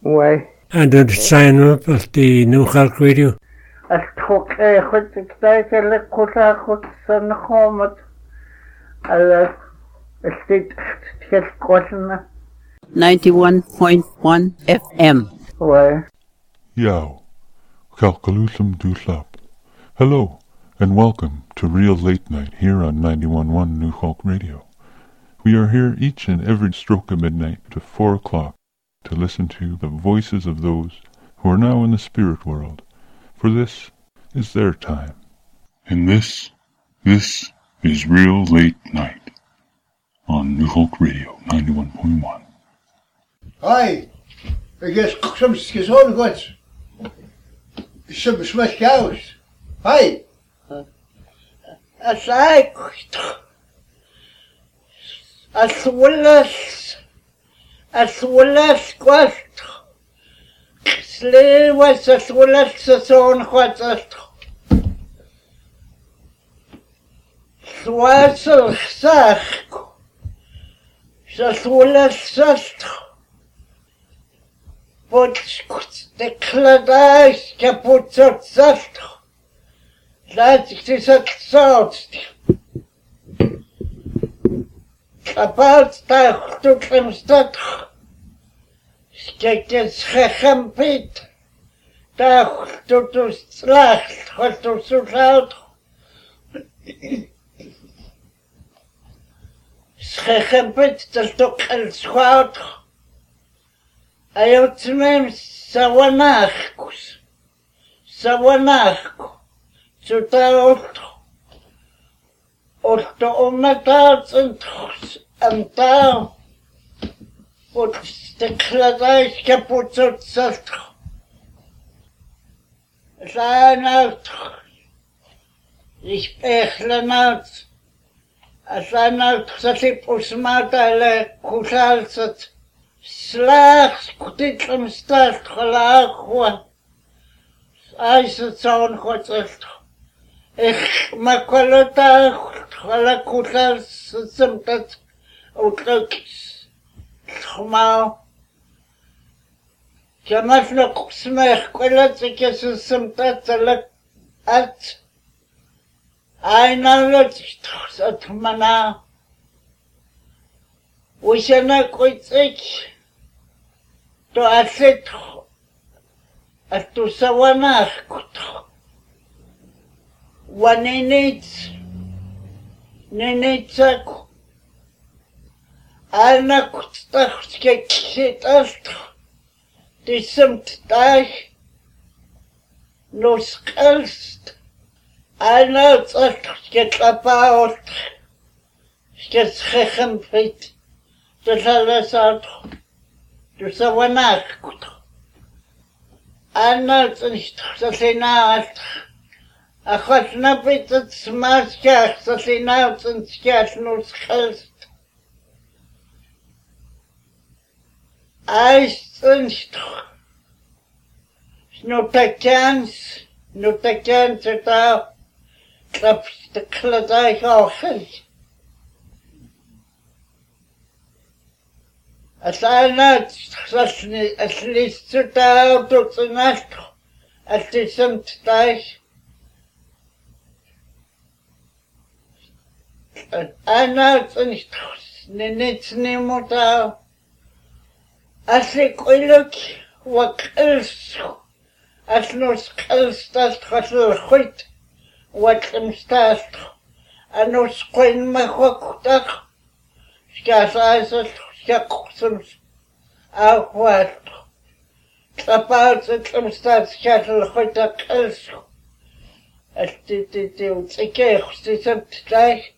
Ouais. And the sign up of the New Hulk Radio. As trok goed ik tijd alle goed zijn gekomen. Alles steht gesprochen. 91.1 FM. Ouais. Yow, Kalkalutham Duthlap. Hello, and welcome to Real Late Night here on 91.1 New Hulk Radio. We are here each and every stroke of midnight to 4 o'clock to listen to the voices of those who are now in the spirit world, for this is their time. And this is Real Late Night on New Hulk Radio 91.1. Hi, ik is soms gezond goed. Soms met chaos. Hi. As well as quest. Slay was as well as the zone what us. Swassel sack. As well as just. But the cladais kaput at just. That is at sort. About that to Klemstad. Skekes gechampit. Dag to slacht, wat to zout. Gechampit, dat toch een schout. Ayotmem sawanachkus. Sawanachku. Zout. Och de ometaat en taal. Och de kladijs kapot uit zat. Zijn uit. Ik spechelen uit. Zijn uit dat ik osmaat alle kusalzat. Slaags kutitlem staat gelaag. IJzer zo'n godsrecht. Ik maak wel het alle kusalz zemtat. Uitlukjes. Schmauw. Je mag nog smech, kwellet ik je zo zemtat at. Einer lucht at mana. We zijn ooit ik. To atlet. At to sawanach. Wanenits. Nenetsak. Alna kutstach skeksit ast. Disemt dag. Nos kalst. Alna tsach sketlapaot. Sketschechempit. Dat alles uit. Dus dat was nagekocht. Alna tsach dat ze naast. Ach, snap ik dat smaakjes dat ze naast een skets nos kalst. Eistenstok. Snotakans het al. Klap de kladij ochtend. Als hij net, als liefst het al tot de nacht. Als die soms thuis. Hij net niets niemand al. Als ik geluk wat kils, als nos kils dat gaat goed, wat hem staat, en nos kon me goed dag, schaas het, schaak soms, ook wat, klapaat het hem staat, schaas goed dat kils, als die, ik kreeg, die zijn thuis,